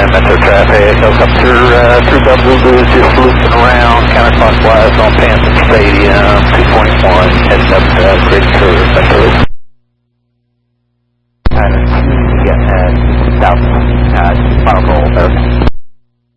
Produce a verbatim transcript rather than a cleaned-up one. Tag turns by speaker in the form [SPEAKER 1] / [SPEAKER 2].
[SPEAKER 1] ten, Metro traffic, helicopter uh, through Bellevue Blues, just looping around counterclockwise on Panther Stadium, two point one, heading up to Great Curve, Metro. Uh, yeah, uh, south, uh, final roll,